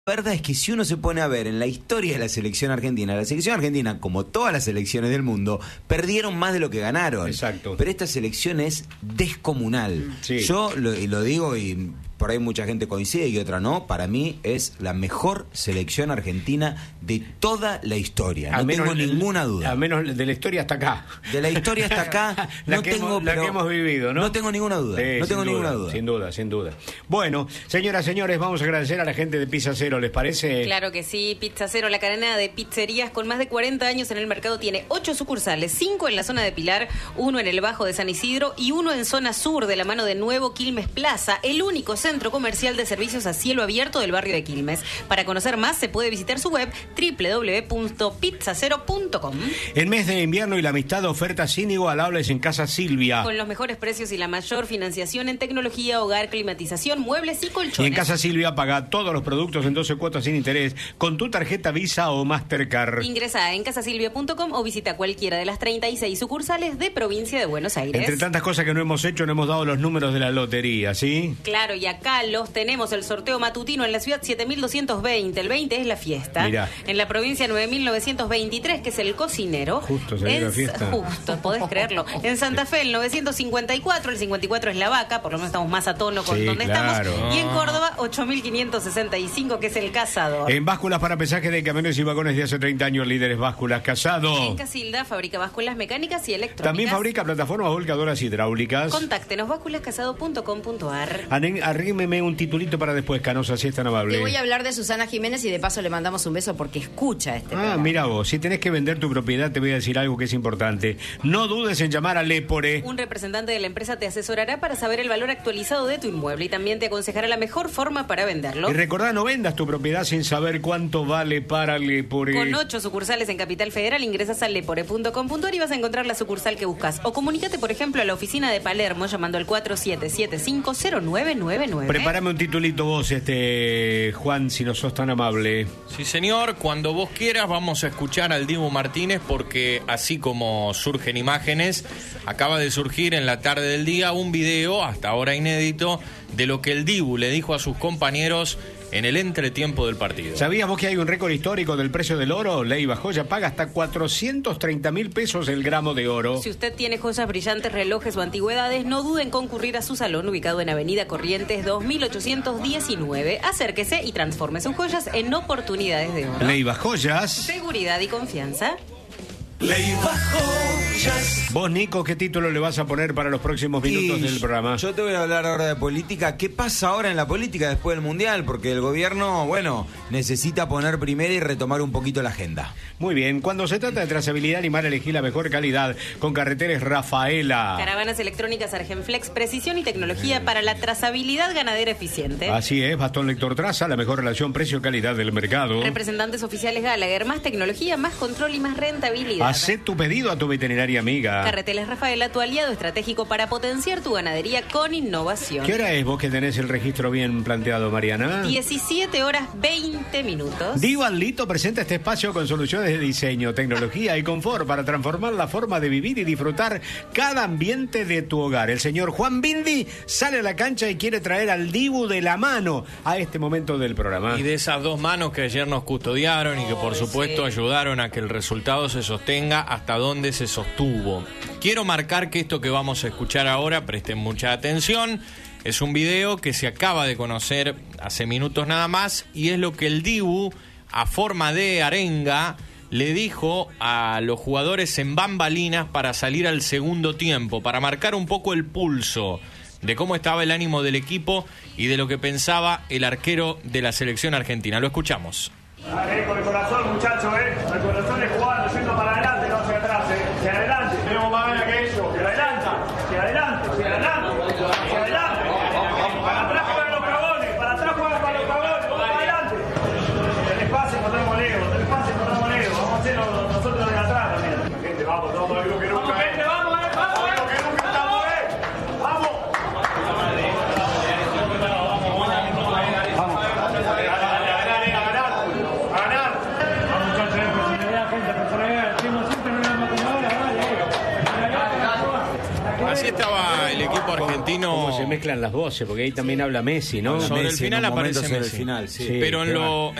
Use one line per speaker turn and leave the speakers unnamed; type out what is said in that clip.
La verdad es que si uno se pone a ver en la historia de la selección argentina, como todas las selecciones del mundo, perdieron más de lo que ganaron.
Exacto.
Pero esta selección es descomunal.
Sí.
Yo lo digo y por ahí mucha gente coincide y otra no. Para mí es la mejor selección argentina de toda la historia. No tengo ninguna duda.
Al menos de la historia hasta acá.
De la historia hasta acá
la que hemos vivido, ¿no?
No tengo ninguna duda.
Sí,
no tengo ninguna duda.
Sin duda. Bueno, señoras, señores, vamos a agradecer a la gente de Pizza Cero, ¿les parece?
Claro que sí, Pizza Cero, la cadena de pizzerías con más de 40 años en el mercado, tiene 8 sucursales, 5 en la zona de Pilar, 1 en el Bajo de San Isidro y 1 en zona sur de la mano de Nuevo Quilmes Plaza, el único centro comercial de servicios a cielo abierto del barrio de Quilmes. Para conocer más se puede visitar su web www.pizzacero.com.
El mes de invierno y la amistad, ofertas inigualables en Casa Silvia.
Con los mejores precios y la mayor financiación en tecnología, hogar, climatización, muebles y colchones.
Y en Casa Silvia paga todos los productos en 12 cuotas sin interés con tu tarjeta Visa o Mastercard.
Ingresa en casasilvia.com o visita cualquiera de las 36 sucursales de Provincia de Buenos Aires.
Entre tantas cosas que no hemos hecho, no hemos dado los números de la lotería, ¿sí?
Claro, y acá los tenemos. El sorteo matutino en la ciudad 7220, el 20 es la fiesta.
Mirá.
En la provincia 9923, que es el cocinero.
Justo salió la fiesta.
Justo, podés creerlo. En Santa Fe el 954, el 54 es la vaca, por lo menos estamos más a tono con donde
claro.
estamos. Y en Córdoba 8565, que es el cazador.
En básculas para pesaje de camiones y vagones de hace 30 años, líderes básculas, Casado.
En Casilda fabrica básculas mecánicas y electrónicas.
También fabrica plataformas volcadoras hidráulicas.
Contáctenos, básculascasado.com.ar.
Arrímeme un titulito para después, Canosa, si es tan amable.
Te voy a hablar de Susana Jiménez y de paso le mandamos un beso porque escucha este programa.
Mira vos, si tenés que vender tu propiedad, te voy a decir algo que es importante. No dudes en llamar a Lepore.
Un representante de la empresa te asesorará para saber el valor actualizado de tu inmueble y también te aconsejará la mejor forma para venderlo.
Y recordá, no vendas tu propiedad sin saber cuánto vale para Lepore.
Con 8 sucursales en Capital Federal, ingresas a lepore.com.ar y vas a encontrar la sucursal que buscas. O comunícate, por ejemplo, a la oficina de Palermo llamando al 47750999.
Prepárame un titulito vos, Juan, si no sos tan amable.
Sí, señor, cuando vos quieras vamos a escuchar al Dibu Martínez porque así como surgen imágenes, acaba de surgir en la tarde del día un video, hasta ahora inédito, de lo que el Dibu le dijo a sus compañeros en el entretiempo del partido.
¿Sabías vos que hay un récord histórico del precio del oro? Leiva Joya paga hasta 430.000 pesos el gramo de oro.
Si usted tiene joyas brillantes, relojes o antigüedades, no dude en concurrir a su salón ubicado en Avenida Corrientes 2819. Acérquese y transforme sus joyas en oportunidades de oro.
Leiva Joyas.
Seguridad y confianza.
Leiva Joyas.
Vos, Nico, ¿qué título le vas a poner para los próximos minutos del programa?
Yo te voy a hablar ahora de política. ¿Qué pasa ahora en la política después del Mundial? Porque el gobierno, necesita poner primero y retomar un poquito la agenda.
Muy bien. Cuando se trata de trazabilidad animal, elegí la mejor calidad con Carreteras Rafaela.
Caravanas electrónicas Argenflex, precisión y tecnología para la trazabilidad ganadera eficiente.
Así es, Bastón Lector Traza, la mejor relación precio-calidad del mercado.
Representantes oficiales Gallagher, más tecnología, más control y más rentabilidad.
Hacé tu pedido a tu veterinaria amiga.
Carreteles Rafaela, tu aliado estratégico para potenciar tu ganadería con innovación.
¿Qué hora es vos que tenés el registro bien planteado, Mariana?
17:20.
Divan Lito presenta este espacio con soluciones de diseño, tecnología y confort para transformar la forma de vivir y disfrutar cada ambiente de tu hogar. El señor Juan Bindi sale a la cancha y quiere traer al Dibu de la mano a este momento del programa.
Y de esas dos manos que ayer nos custodiaron y que por supuesto ayudaron a que el resultado se sostenga hasta donde se sostuvo. Quiero marcar que esto que vamos a escuchar ahora, presten mucha atención, es un video que se acaba de conocer hace minutos nada más y es lo que el Dibu, a forma de arenga, le dijo a los jugadores en bambalinas para salir al segundo tiempo, para marcar un poco el pulso de cómo estaba el ánimo del equipo y de lo que pensaba el arquero de la selección argentina. Lo escuchamos.
Con el corazón, muchachos, el corazón es jugando, yendo para adelante, no hacia atrás, hacia adelante, tenemos más ganas que ellos, hacia adelante, hacia adelante, hacia adelante, hacia adelante, para atrás juegan los cagones, para atrás juegan para los cagones, vamos para adelante, el espacio encontramos Leo, el espacio encontramos Leo, vamos a hacerlo nosotros desde atrás también, gente, vamos, vamos, algo que nunca, gente, vamos, algo que nunca estamos, vamos.
estaba el equipo argentino.
Cómo se mezclan las voces, porque ahí también habla Messi, ¿no?
Sobre
Messi,
el final
en un momento
aparece
sobre
Messi.
el final, sí.
Pero en lo